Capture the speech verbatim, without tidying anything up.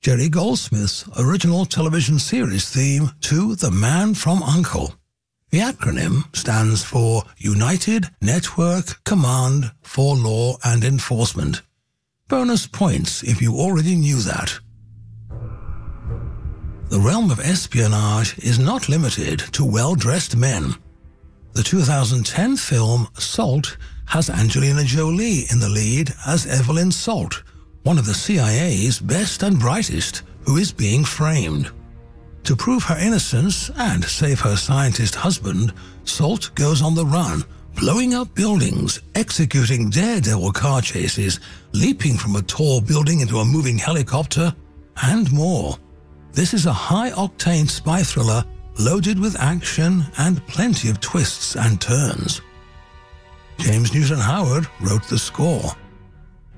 Jerry Goldsmith's original television series theme to The Man from U N C L E. The acronym stands for United Network Command for Law and Enforcement. Bonus points if you already knew that. The realm of espionage is not limited to well-dressed men. The two thousand ten film Salt has Angelina Jolie in the lead as Evelyn Salt, one of the C I A's best and brightest, who is being framed. To prove her innocence and save her scientist husband, Salt goes on the run, blowing up buildings, executing daredevil car chases, leaping from a tall building into a moving helicopter, and more. This is a high-octane spy thriller loaded with action and plenty of twists and turns. James Newton Howard wrote the score.